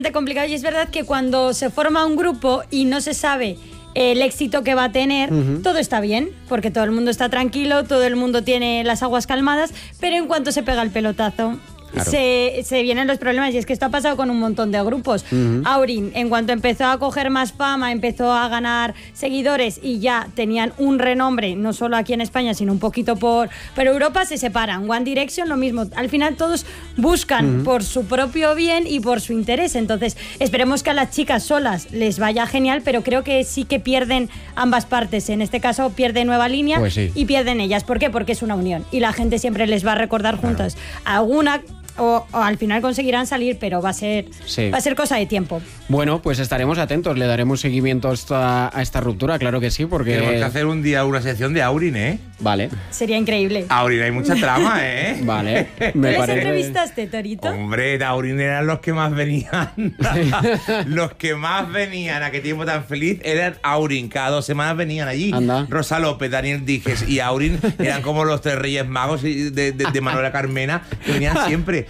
complicado, y es verdad que cuando se forma un grupo y no se sabe el éxito que va a tener, todo está bien, porque todo el mundo está tranquilo, todo el mundo tiene las aguas calmadas, pero en cuanto se pega el pelotazo, claro, se vienen los problemas, y es que esto ha pasado con un montón de grupos. Aurin, en cuanto empezó a coger más fama, empezó a ganar seguidores y ya tenían un renombre, no solo aquí en España, sino un poquito por Europa, se separan. One Direction, lo mismo. Al final todos buscan por su propio bien y por su interés. Entonces, esperemos que a las chicas solas les vaya genial, pero creo que sí que pierden ambas partes. En este caso, pierde Nueva Línea, pues sí, y pierden ellas. ¿Por qué? Porque es una unión y la gente siempre les va a recordar juntas. Alguna o al final conseguirán salir, pero va a ser cosa de tiempo. Bueno, pues estaremos atentos, le daremos seguimiento a esta ruptura, claro que sí, porque... Tenemos que hacer un día una sección de Aurin, ¿eh? Vale. Sería increíble. Aurin, hay mucha trama, ¿eh? Vale. ¿Me les entrevistaste, Torito? Hombre, de Aurin eran los que más venían. Los que más venían, a qué tiempo tan feliz, eran Aurin. Cada 2 semanas venían allí. Anda. Rosa López, Daniel Díez y Aurin eran como los 3 Reyes Magos de Manuela Carmena, que venían siempre.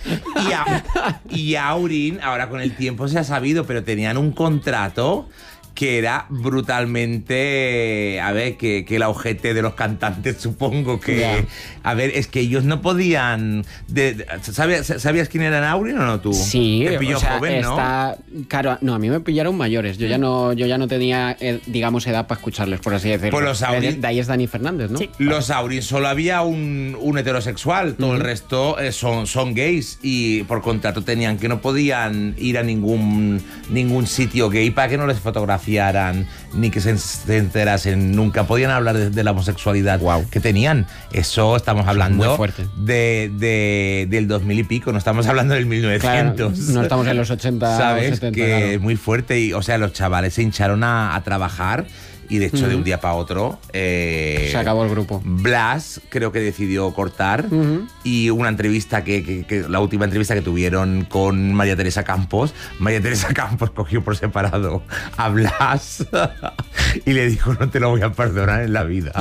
Y Aurin, ahora con el tiempo se ha sabido, pero tenían un contrato que era brutalmente, a ver, que el ojete de los cantantes, supongo que... Yeah. A ver, es que ellos no podían... ¿Sabías quién eran Aurin o no tú? Sí, te pilló joven, ¿no? Claro, no, a mí me pillaron mayores. Yo ya no tenía, digamos, edad para escucharles, por así decirlo. Pues los Aurin... De ahí es Dani Fernández, ¿no? Sí. Los Aurin solo había un heterosexual, todo el resto son gays, y por contrato tenían que no podían ir a ningún sitio gay para que no les fotografiaran ni que se enterasen, nunca podían hablar de la homosexualidad que tenían. Eso estamos hablando muy fuerte. Del 2000 y pico, no estamos hablando del 1900. Claro, no estamos en los 80, ¿sabes? 70, que claro. es muy fuerte, y o sea, los chavales se hincharon a trabajar. Y de hecho, de un día para otro... se acabó el grupo. Blas creo que decidió cortar. Y una entrevista la última entrevista que tuvieron con María Teresa Campos cogió por separado a Blas y le dijo: no te lo voy a perdonar en la vida.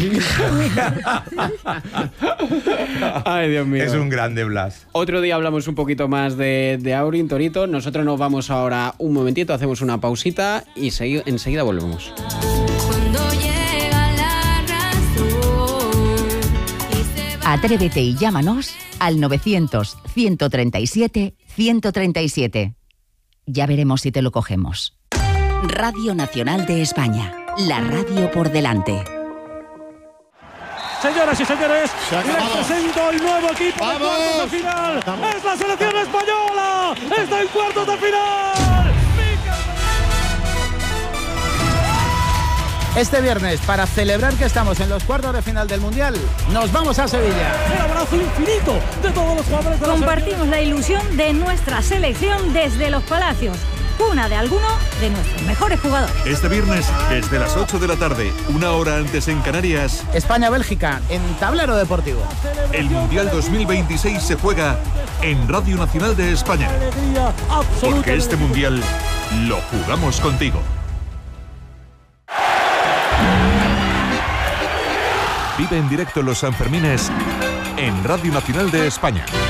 Ay, Dios mío. Es un grande Blas. Otro día hablamos un poquito más de Aurin, Torito. Nosotros nos vamos ahora un momentito, hacemos una pausita y enseguida volvemos. Atrévete y llámanos al 900-137-137. Ya veremos si te lo cogemos. Radio Nacional de España. La radio por delante. Señoras y señores, les presento el nuevo equipo de cuartos de final. ¡Es la selección española! ¡Está en cuartos de final! Este viernes, para celebrar que estamos en los cuartos de final del Mundial, nos vamos a Sevilla. El abrazo infinito de todos los jugadores de la Compartimos la ilusión de nuestra selección desde los Palacios, cuna de alguno de nuestros mejores jugadores. Este viernes, desde las 8 de la tarde, 1 hora antes en Canarias, España-Bélgica, en Tablero Deportivo. El Mundial 2026 se juega en Radio Nacional de España. Porque este Mundial lo jugamos contigo. Vive en directo los Sanfermines en Radio Nacional de España.